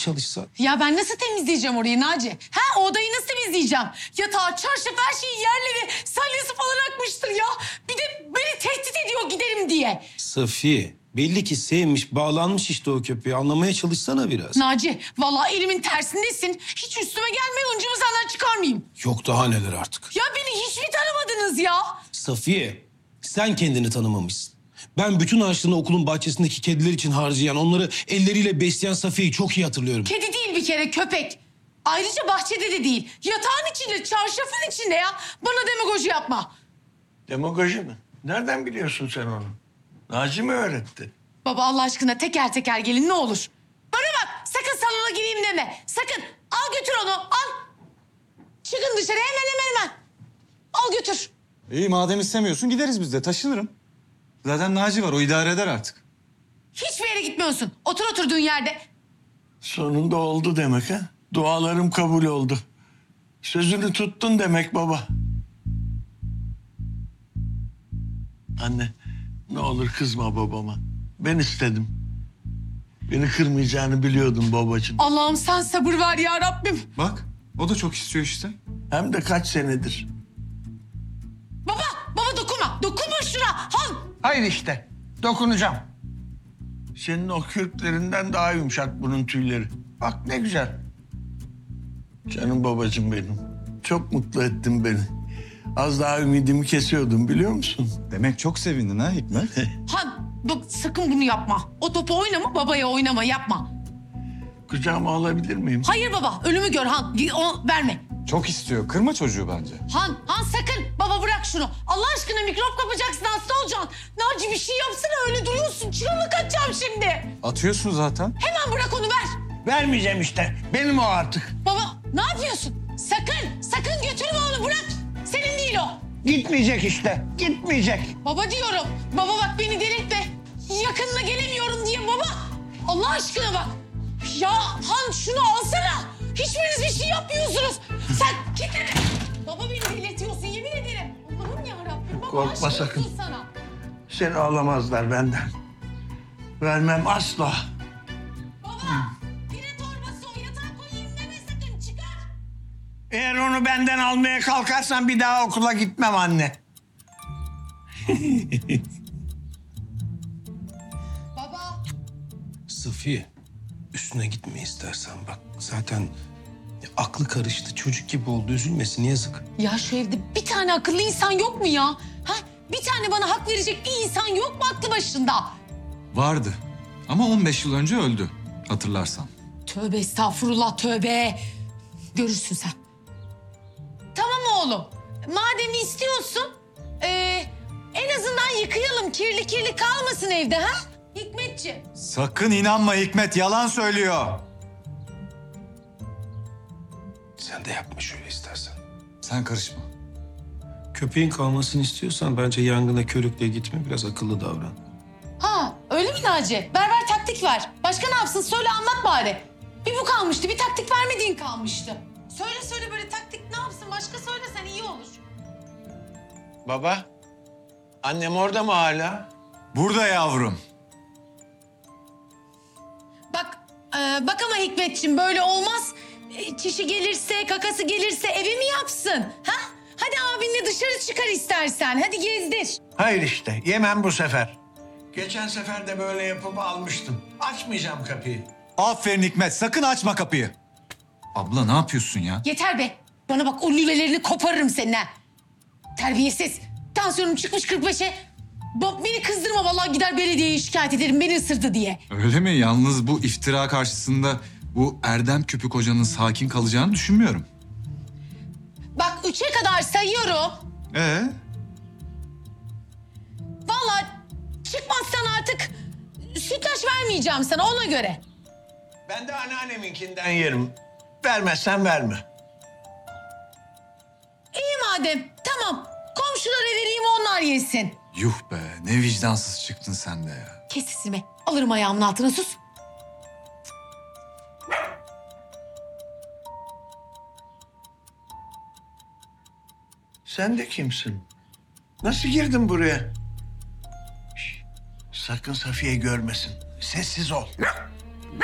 çalışsan. Ya ben nasıl temizleyeceğim orayı Naci? Ha, o odayı nasıl temizleyeceğim? Yatağı, çarşaf, her şeyi yerleri, salyası falan akmıştır ya. Bir de beni tehdit ediyor giderim diye. Safiye, belli ki sevmiş, bağlanmış işte o köpeği. Anlamaya çalışsana biraz. Naci, vallahi elimin tersindesin. Hiç üstüme gelme, hıncımı senden çıkarmayayım. Yok daha neler artık. Ya beni hiç mi tanımadınız ya? Safiye, sen kendini tanımamışsın. Ben bütün harçlığını okulun bahçesindeki kediler için harcayan, onları elleriyle besleyen Safiye'yi çok iyi hatırlıyorum. Kedi değil bir kere, köpek. Ayrıca bahçede de değil. Yatağın içinde, çarşafın içinde ya. Bana demagoji yapma. Demagoji mi? Nereden biliyorsun sen onu? Naci mi öğretti? Baba Allah aşkına teker teker gelin ne olur. Bana bak, sakın salona gireyim deme. Sakın. Al götür onu, al. Çıkın dışarı hemen. Al götür. İyi madem istemiyorsun gideriz biz de taşınırım. Zaten Naci var o idare eder artık. Hiçbir yere gitmiyorsun. Otur oturduğun yerde. Sonunda oldu demek ha? Dualarım kabul oldu. Sözünü tuttun demek baba. Anne, ne olur kızma babama. Ben istedim. Beni kırmayacağını biliyordum babacığım. Allah'ım sen sabır ver ya Rabbim. Bak o da çok istiyor işte. Hem de kaç senedir. Baba dokunma. Dokunma şuna. Al. Hayır işte, dokunacağım. Senin o kürklerinden daha yumuşak bunun tüyleri. Bak ne güzel. Canım babacığım benim. Çok mutlu ettin beni. Az daha ümidimi kesiyordum biliyor musun? Demek çok sevindin ha Hikmet. Han bak sakın bunu yapma. O topu oynama, babaya oynama, yapma. Kucağıma alabilir miyim? Hayır baba, ölümü gör Han. Onu verme. Çok istiyor kırma çocuğu bence. Han sakın. Baba bırak şunu. Allah aşkına mikrop kapacaksın, hasta olacaksın. Naci bir şey yapsana, öyle duruyorsun. Çığlık atacağım şimdi. Atıyorsun zaten. Hemen bırak onu, ver. Vermeyeceğim işte. Benim o artık. Baba ne yapıyorsun? Sakın götürme onu, bırak. Senin değil o. Gitmeyecek işte. Gitmeyecek. Baba diyorum. Baba bak beni delirtme. Yakınına gelemiyorum diye baba. Allah aşkına bak. Ya Han şunu alsana. Hiçbiriniz bir şey yapmıyorsunuz. Sen git hele. Baba beni delirtiyorsun yemin ederim. Allah'ım yarabbim. Baba Korkma aşk sakın. olsun sana. Seni alamazlar benden. Vermem asla. Baba pire torbası o, yatağa koyayım deme sakın, çıkar. Eğer onu benden almaya kalkarsan bir daha okula gitmem anne. Baba. Safiye, üstüne gitme istersen bak. Zaten aklı karıştı, çocuk gibi oldu. Üzülmesin, yazık. Ya şu evde bir tane akıllı insan yok mu ya? Ha? Bir tane bana hak verecek bir insan yok mu aklı başında? Vardı ama 15 yıl önce öldü hatırlarsan. Tövbe estağfurullah, tövbe. Görürsün sen. Tamam oğlum. Madem istiyorsun, en azından yıkayalım. Kirli kalmasın evde ha? Hikmetciğim. Sakın inanma Hikmet yalan söylüyor. Sen de yapma şöyle istersen. Sen karışma. Köpeğin kalmasını istiyorsan bence yangına körükle gitme. Biraz akıllı davran. Ha öyle mi Naci? Berber taktik ver. Başka ne yapsın? Söyle anlat bari. Bir bu kalmıştı, bir taktik vermediğin kalmıştı. Söyle böyle taktik ne yapsın? Başka söylesen iyi olur. Baba, annem orada mı hala? Burada yavrum. Bak ama Hikmetciğim böyle olmaz. Çişi gelirse, kakası gelirse evi mi yapsın? Ha? Hadi abinle dışarı çıkar istersen. Hadi gezdir. Hayır işte, yemem bu sefer. Geçen sefer de böyle yapıp almıştım. Açmayacağım kapıyı. Aferin Hikmet sakın açma kapıyı. Abla ne yapıyorsun ya? Yeter be. Bana bak o lülelerini koparırım senin ha. Terbiyesiz. Tansiyonum çıkmış 45'e. Bak beni kızdırma vallahi, gider belediyeye şikayet ederim beni ısırdı diye. Öyle mi? Yalnız bu iftira karşısında bu Erdem Küpük Hoca'nın sakin kalacağını düşünmüyorum. Bak 3'e kadar sayıyorum. Vallahi çıkmazsan artık sütlaç vermeyeceğim sana, ona göre. Ben de anneanneminkinden yerim. Vermezsen verme. İyi madem, tamam. Komşulara vereyim, onlar yesin. Yuh be ne vicdansız çıktın sen de ya. Kes sesimi. Alırım ayağımın altına, sus. Sen de kimsin? Nasıl girdin buraya? Şş, sakın Safiye görmesin. Sessiz ol.